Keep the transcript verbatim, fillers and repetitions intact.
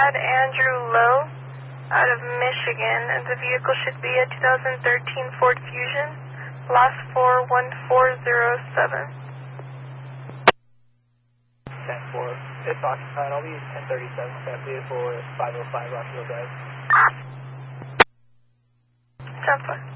had Andrew Lowe out of Michigan, and the vehicle should be a two thousand thirteen Ford Fusion, last four one four zero seven. ten four, it's occupied. I'll be ten thirty-seven, that vehicle is five oh five Rockville Drive. ten four.